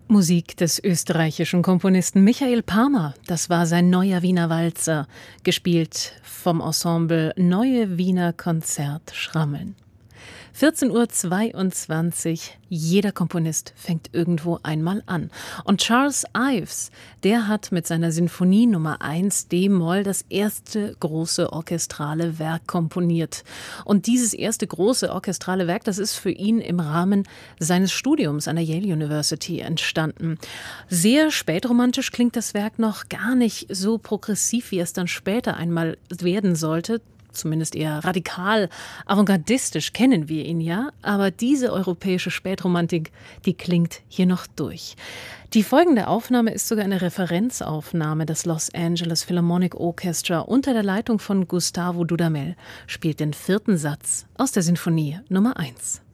Musik des österreichischen Komponisten Michael Parma. Das war sein Neuer Wiener Walzer, gespielt vom Ensemble Neue Wiener Konzert Schrammeln. 14:22 Uhr. Jeder Komponist fängt irgendwo einmal an. Und Charles Ives, der hat mit seiner Sinfonie Nummer 1 d-Moll das erste große orchestrale Werk komponiert. Und dieses erste große orchestrale Werk, das ist für ihn im Rahmen seines Studiums an der Yale University entstanden. Sehr spätromantisch klingt das Werk noch, gar nicht so progressiv, wie es dann später einmal werden sollte. Zumindest eher radikal, avantgardistisch kennen wir ihn ja, aber diese europäische Spätromantik, die klingt hier noch durch. Die folgende Aufnahme ist sogar eine Referenzaufnahme. Das Los Angeles Philharmonic Orchestra unter der Leitung von Gustavo Dudamel spielt den 4. Satz aus der Sinfonie Nummer 1.